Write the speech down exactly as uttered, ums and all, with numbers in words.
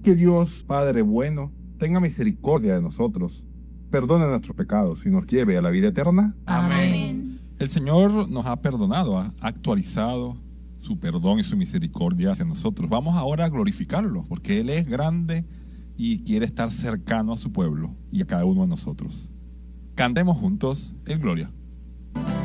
Que Dios, Padre bueno, tenga misericordia de nosotros, perdone nuestros pecados y nos lleve a la vida eterna. Amén. El Señor nos ha perdonado, ha actualizado su perdón y su misericordia hacia nosotros. Vamos ahora a glorificarlo, porque Él es grande y quiere estar cercano a su pueblo y a cada uno de nosotros. Cantemos juntos el Gloria.